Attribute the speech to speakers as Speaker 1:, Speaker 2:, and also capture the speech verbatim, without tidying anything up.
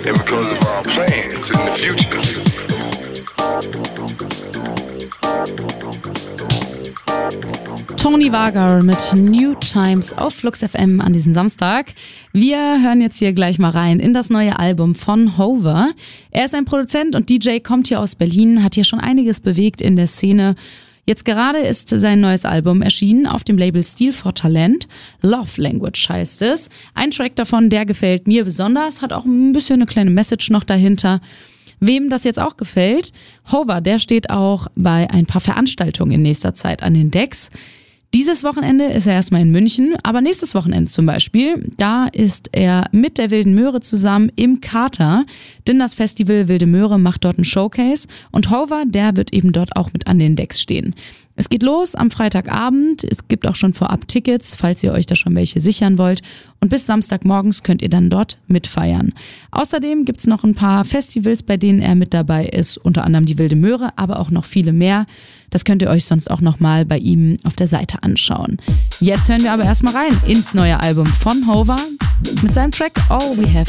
Speaker 1: and because of our plans in the future.
Speaker 2: Tony Vargar mit New Times auf Flux F M an diesem Samstag. Wir hören jetzt hier gleich mal rein in das neue Album von Hover. Er ist ein Produzent und D J, kommt hier aus Berlin, hat hier schon einiges bewegt in der Szene. Jetzt gerade ist sein neues Album erschienen auf dem Label Steel for Talent. Love Language heißt es. Ein Track davon, der gefällt mir besonders, hat auch ein bisschen eine kleine Message noch dahinter. Wem das jetzt auch gefällt, Hover, der steht auch bei ein paar Veranstaltungen in nächster Zeit an den Decks. Dieses Wochenende ist er erstmal in München, aber nächstes Wochenende zum Beispiel, da ist er mit der Wilden Möhre zusammen im Kater, denn das Festival Wilde Möhre macht dort einen Showcase und Hover, der wird eben dort auch mit an den Decks stehen. Es geht los am Freitagabend, es gibt auch schon vorab Tickets, falls ihr euch da schon welche sichern wollt und bis Samstagmorgens könnt ihr dann dort mitfeiern. Außerdem gibt's noch ein paar Festivals, bei denen er mit dabei ist, unter anderem die Wilde Möhre, aber auch noch viele mehr. Das könnt ihr euch sonst auch nochmal bei ihm auf der Seite anschauen. Jetzt hören wir aber erstmal rein ins neue Album von Hover mit seinem Track All We Have